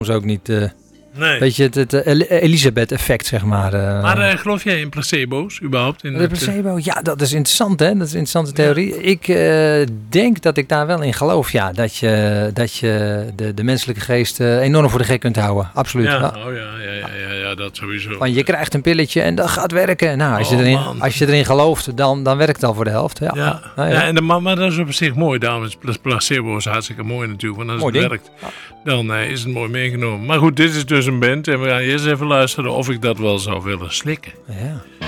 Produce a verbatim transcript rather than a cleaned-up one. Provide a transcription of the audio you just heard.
soms ook niet... Uh, nee. Weet je, het, het uh, Elisabeth-effect, zeg maar. Uh, maar uh, geloof jij in placebo's, überhaupt? In de placebo, het, ja, dat is interessant, hè. Dat is een interessante theorie. Ja. Ik uh, denk dat ik daar wel in geloof, ja. Dat je, dat je de, de menselijke geest uh, enorm voor de gek kunt houden. Absoluut. Ja, ja. Oh, ja, ja, ja, ja, ja, dat sowieso. Want je krijgt een pilletje en dat gaat werken. Nou, als, oh, je, erin, als je erin gelooft, dan, dan werkt het al voor de helft. Ja, ja. Nou, ja. ja en de, maar, maar dat is op zich mooi. Daarom is placebo's hartstikke mooi natuurlijk. Want als mooi het ding. werkt, ja. dan uh, is het mooi meegenomen. Maar goed, dit is dus een band. En we gaan eerst even luisteren of ik dat wel zou willen slikken. Ja.